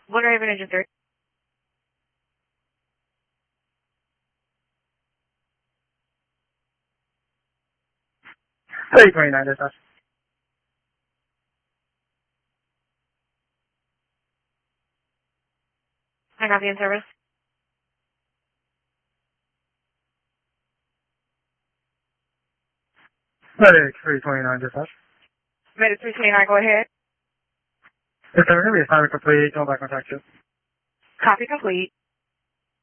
Blue Raven Engine 3. Hey, 29 dispatch. I got the in service. Medic 329 dispatch. Medic 329, go ahead. If they're going to be assignment complete, don't back contact you. Copy complete.